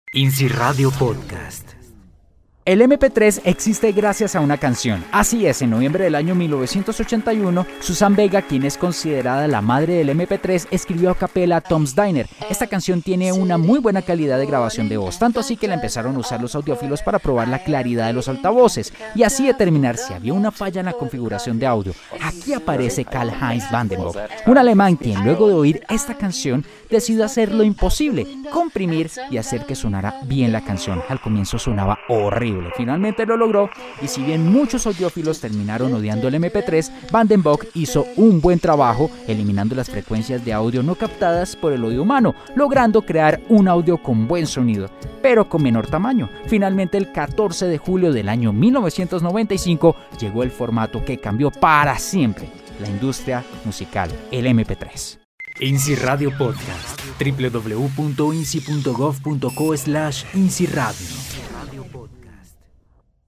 INSI Radio Podcast. El MP3 existe gracias a una canción. Así es, en noviembre del año 1981, Suzanne Vega, quien es considerada la madre del MP3, escribió a capela Tom's Diner. Esta canción tiene una muy buena calidad de grabación de voz, tanto así que la empezaron a usar los audiófilos para probar la claridad de los altavoces y así determinar si había una falla en la configuración de audio. Aquí aparece Karl-Heinz Vandenbock, un alemán quien luego de oír esta canción decidió hacer lo imposible, comprimir y hacer que sonara bien la canción. Al comienzo sonaba horrible. Finalmente lo logró y si bien muchos audiófilos terminaron odiando el MP3, Vandenbock hizo un buen trabajo eliminando las frecuencias de audio no captadas por el oído humano, logrando crear un audio con buen sonido, pero con menor tamaño. Finalmente el 14 de julio del año 1995 llegó el formato que cambió para siempre la industria musical, el MP3. INSI Radio Podcast. www.insi.gov.co/INSI Radio.